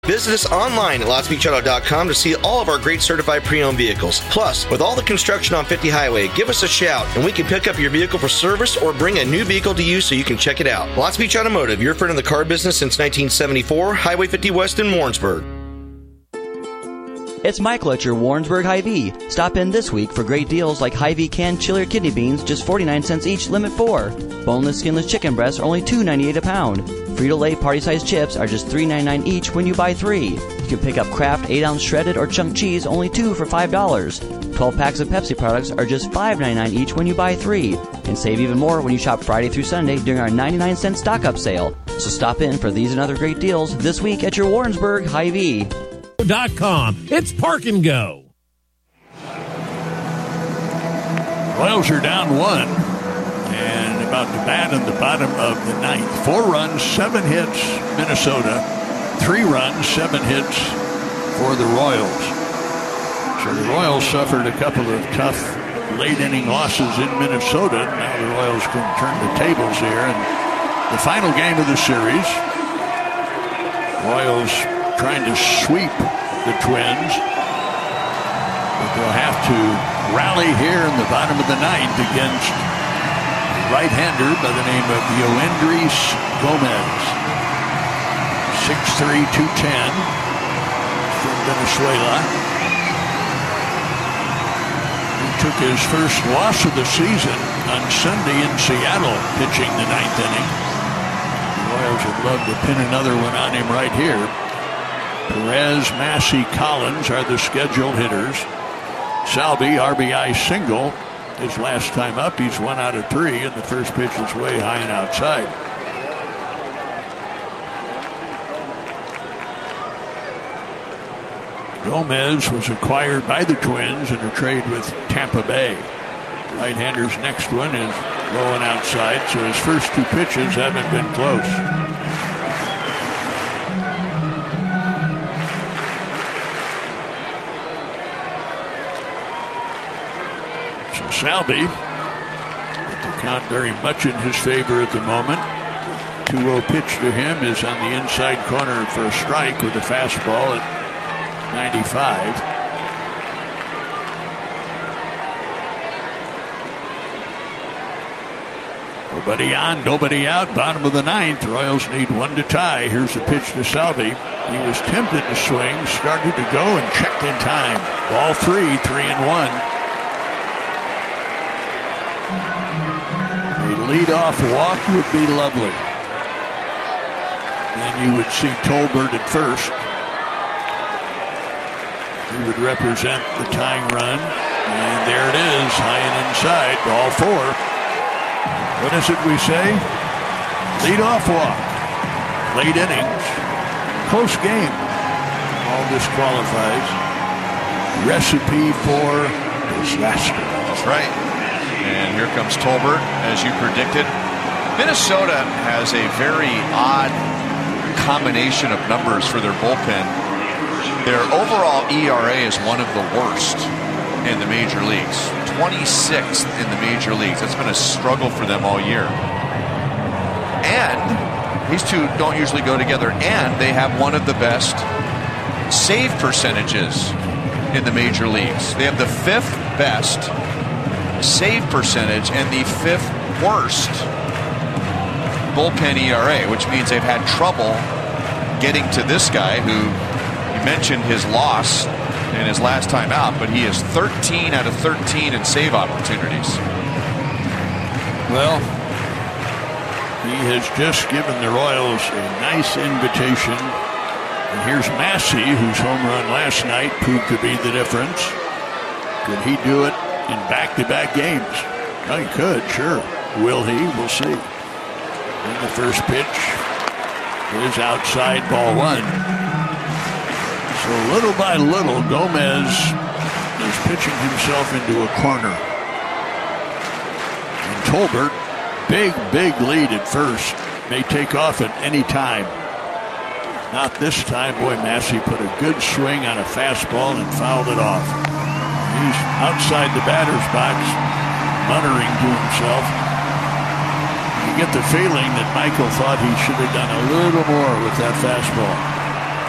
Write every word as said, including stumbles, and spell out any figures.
Visit us online at lots beach auto dot com to see all of our great certified pre-owned vehicles. Plus, with all the construction on fifty Highway, give us a shout and we can pick up your vehicle for service or bring a new vehicle to you so you can check it out. Lots Beach Automotive, your friend in the car business since nineteen seventy-four, Highway fifty West in Warrensburg. It's Michael at your Warrensburg Hy-Vee. Stop in this week for great deals like Hy-Vee canned chili or kidney beans, just forty-nine cents each, limit four. Boneless, skinless chicken breasts are only two ninety-eight a pound. Frito-Lay party-sized chips are just three ninety-nine each when you buy three. You can pick up Kraft eight ounce shredded or chunk cheese, only two for five dollars. twelve packs of Pepsi products are just five ninety-nine each when you buy three. And save even more when you shop Friday through Sunday during our ninety-nine cent stock-up sale. So stop in for these and other great deals this week at your Warrensburg Hy-Vee. Dot com. It's Park and Go. Royals are down one and about to bat in the bottom of the ninth. Four runs, seven hits, Minnesota. Three runs, seven hits for the Royals. So the Royals suffered a couple of tough late inning losses in Minnesota. Now the Royals can turn the tables here. And the final game of the series, Royals trying to sweep the Twins, but they'll have to rally here in the bottom of the ninth against a right-hander by the name of Yoendrys Gomez. six three, two ten from Venezuela. He took his first loss of the season on Sunday in Seattle, pitching the ninth inning. The Royals would love to pin another one on him right here. Perez, Massey, Collins are the scheduled hitters. Salvi, R B I single. His last time up, he's one out of three, and the first pitch is way high and outside. Gomez was acquired by the Twins in a trade with Tampa Bay. Right-hander's next one is low and outside, so his first two pitches haven't been close. Salvi, with the count very much in his favor at the moment. two oh pitch to him is on the inside corner for a strike with a fastball at ninety-five. Nobody on, nobody out, bottom of the ninth. Royals need one to tie. Here's the pitch to Salvi. He was tempted to swing, started to go, and checked in time. Ball three, three and one. Lead-off walk would be lovely. Then you would see Tolbert at first. He would represent the tying run. And there it is, high and inside, ball four. What is it we say? Lead-off walk. Late innings. Close game. All disqualifies. Recipe for disaster. That's right. And here comes Tolbert, as you predicted. Minnesota has a very odd combination of numbers for their bullpen. Their overall E R A is one of the worst in the major leagues. twenty-sixth in the major leagues. It's been a struggle for them all year. And these two don't usually go together. And they have one of the best save percentages in the major leagues. They have the fifth best save percentage and the fifth worst bullpen E R A, which means they've had trouble getting to this guy who, you mentioned his loss in his last time out, but he is thirteen out of thirteen in save opportunities. Well, he has just given the Royals a nice invitation. And here's Massey, whose home run last night proved to be the difference. Could he do it in back-to-back games? Well, he could, sure. Will he? We'll see. And the first pitch is outside, ball one. So little by little, Gomez is pitching himself into a corner. And Tolbert, big, big lead at first, may take off at any time. Not this time. Boy, Massey put a good swing on a fastball and fouled it off. He's outside the batter's box, muttering to himself. You get the feeling that Michael thought he should have done a little more with that fastball.